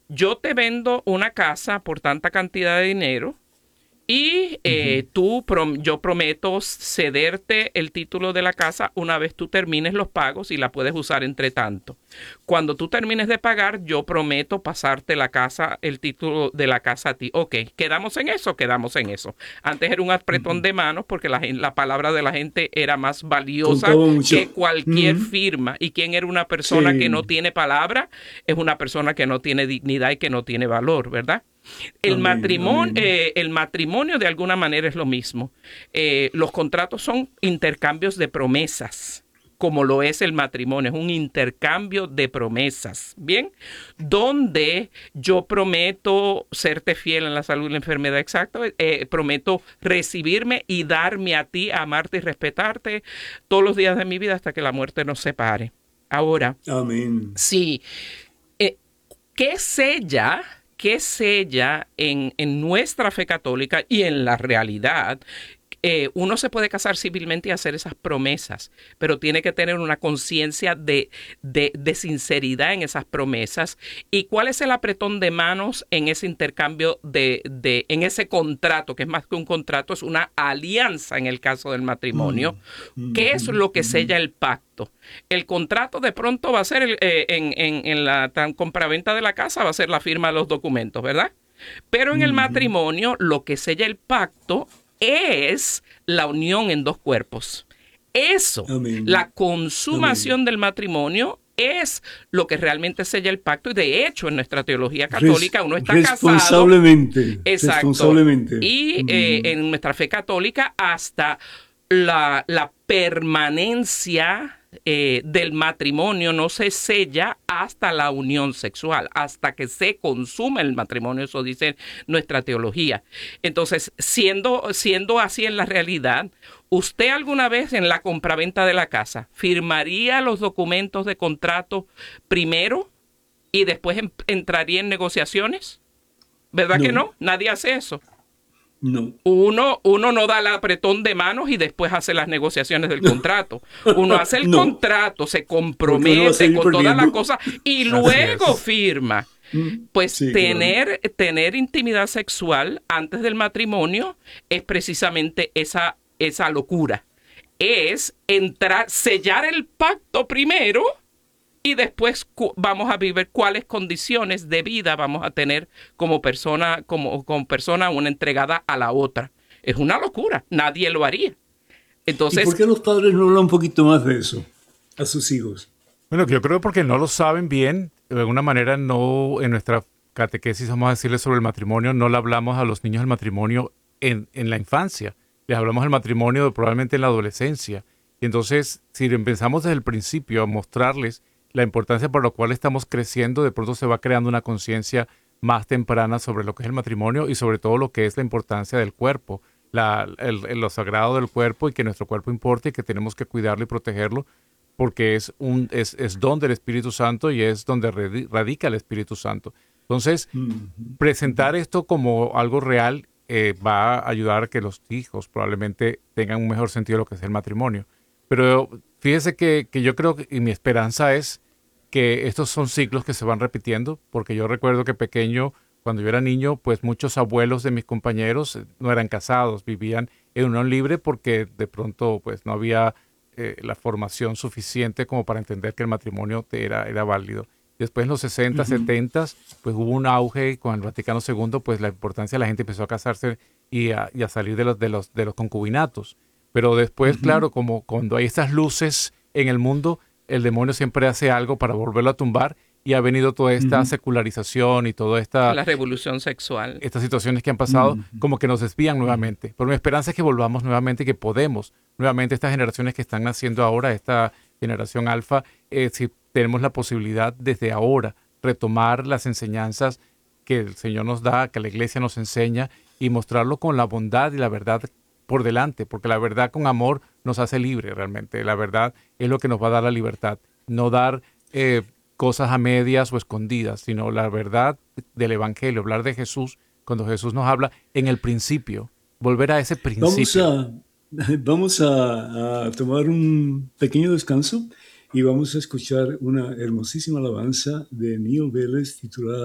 yo te vendo una casa por tanta cantidad de dinero y Ujú. yo prometo cederte el título de la casa una vez tú termines los pagos y la puedes usar entre tanto. Cuando tú termines de pagar, yo prometo pasarte la casa, el título de la casa a ti. Ok, ¿quedamos en eso? Quedamos en eso. Antes era un apretón Ujú. de manos porque la palabra de la gente era más valiosa Contaba que mucho. cualquier Ujú. firma. ¿Y quién era una persona que no Sí, tiene palabra? Es una persona que no tiene dignidad y que no tiene valor, ¿verdad? amén, amén. El matrimonio de alguna manera es lo mismo. Los contratos son intercambios de promesas, como lo es el matrimonio, es un intercambio de promesas, ¿bien? Donde yo prometo serte fiel en la salud y la enfermedad, exacto, prometo recibirme y darme a ti, amarte y respetarte todos los días de mi vida hasta que la muerte nos separe. Ahora, Amén. sí, eh, ¿qué sella? ¿Qué sella en nuestra fe católica y en la realidad? Uno se puede casar civilmente y hacer esas promesas, pero tiene que tener una conciencia de sinceridad en esas promesas. ¿Y cuál es el apretón de manos en ese intercambio en ese contrato, que es más que un contrato, es una alianza en el caso del matrimonio? Mm, ¿Qué es ujú, lo que ujú. sella el pacto? El contrato de pronto va a ser en la compraventa de la casa, va a ser la firma de los documentos, ¿verdad? Pero en el Ujú. matrimonio lo que sella el pacto es la unión en dos cuerpos. Eso, la Amén, amén. consumación del matrimonio es lo que realmente sella el pacto y de hecho en nuestra teología católica uno está casado, Responsablemente, exacto, responsablemente. y Mm, en nuestra fe católica hasta la permanencia del matrimonio no se sella hasta la unión sexual, hasta que se consuma el matrimonio, eso dice nuestra teología. Entonces, siendo así en la realidad, ¿usted alguna vez en la compraventa de la casa firmaría los documentos de contrato primero y después entraría en negociaciones? ¿Verdad que no, no? Nadie hace eso. no. Uno no da el apretón de manos y después hace las negociaciones del contrato. Uno hace el No, contrato, se porque uno va a compromete salir con todas las perdiendo. cosas y Así luego es. firma. Pues Sí, claro. tener intimidad sexual antes del matrimonio es precisamente esa locura. Es entrar, sellar el pacto primero y después vamos a vivir cuáles condiciones de vida vamos a tener como persona una entregada a la otra. Es una locura, nadie lo haría. ¿Y por Entonces, qué los padres no hablan un poquito más de eso a sus hijos? Bueno, yo creo porque no lo saben bien. De alguna manera no en nuestra catequesis, vamos a decirles sobre el matrimonio, no le hablamos a los niños del matrimonio en la infancia. Les hablamos del matrimonio probablemente en la adolescencia. Y entonces, si empezamos desde el principio a mostrarles la importancia por la cual estamos creciendo, de pronto se va creando una conciencia más temprana sobre lo que es el matrimonio y sobre todo lo que es la importancia del cuerpo, lo sagrado del cuerpo y que nuestro cuerpo importa y que tenemos que cuidarlo y protegerlo porque es don del Espíritu Santo y es donde radica el Espíritu Santo. Entonces, Mm, presentar esto como algo real va a ayudar a que los hijos probablemente tengan un mejor sentido de lo que es el matrimonio. Pero fíjese que yo creo y mi esperanza es que estos son ciclos que se van repitiendo, porque yo recuerdo que pequeño, cuando yo era niño, pues muchos abuelos de mis compañeros no eran casados, vivían en unión libre porque de pronto pues no había la formación suficiente como para entender que el matrimonio era válido. Después en los 60, ujú, 70, pues hubo un auge con el Vaticano II, pues la importancia de la gente empezó a casarse y a salir de los concubinatos. Pero después, ujú, claro, como cuando hay estas luces en el mundo, el demonio siempre hace algo para volverlo a tumbar y ha venido toda esta ujú, secularización y toda esta la revolución sexual. estas situaciones que han pasado ujú, como que nos desvían ujú. nuevamente. Pero mi esperanza es que volvamos nuevamente y que podemos nuevamente estas generaciones que están naciendo ahora, esta generación alfa, si tenemos la posibilidad desde ahora retomar las enseñanzas que el Señor nos da, que la iglesia nos enseña y mostrarlo con la bondad y la verdad por delante, porque la verdad con amor nos hace libre realmente. La verdad es lo que nos va a dar la libertad, no dar cosas a medias o escondidas, sino la verdad del Evangelio, hablar de Jesús cuando Jesús nos habla en el principio, volver a ese Vamos principio. a, vamos a tomar un pequeño descanso y vamos a escuchar una hermosísima alabanza de Neil Vélez titulada